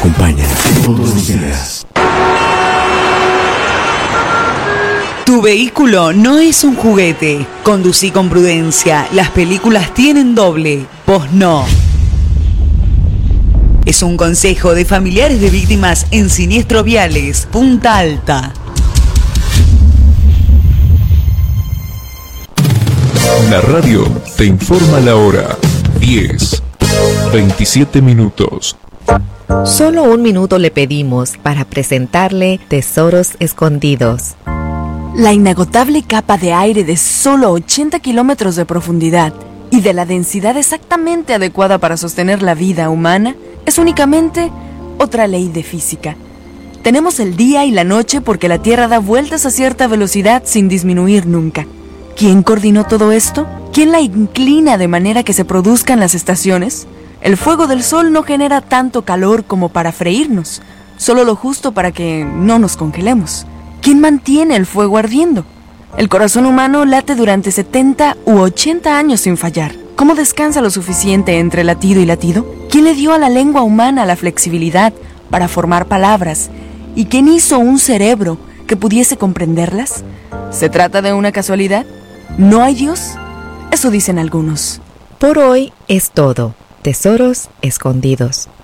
Acompaña todos los días. Tu vehículo no es un juguete. Conducí con prudencia. Las películas tienen doble. Vos no. Es un consejo de familiares de víctimas en siniestros viales. Punta Alta. La radio te informa la hora. 10:27 minutos. Solo un minuto le pedimos para presentarle Tesoros Escondidos. La inagotable capa de aire de solo 80 kilómetros de profundidad y de la densidad exactamente adecuada para sostener la vida humana es únicamente otra ley de física. Tenemos el día y la noche porque la Tierra da vueltas a cierta velocidad sin disminuir nunca. ¿Quién coordinó todo esto? ¿Quién la inclina de manera que se produzcan las estaciones? El fuego del sol no genera tanto calor como para freírnos, solo lo justo para que no nos congelemos. ¿Quién mantiene el fuego ardiendo? El corazón humano late durante 70 u 80 años sin fallar. ¿Cómo descansa lo suficiente entre latido y latido? ¿Quién le dio a la lengua humana la flexibilidad para formar palabras? ¿Y quién hizo un cerebro que pudiese comprenderlas? ¿Se trata de una casualidad? ¿No hay Dios? Eso dicen algunos. Por hoy es todo. Tesoros Escondidos.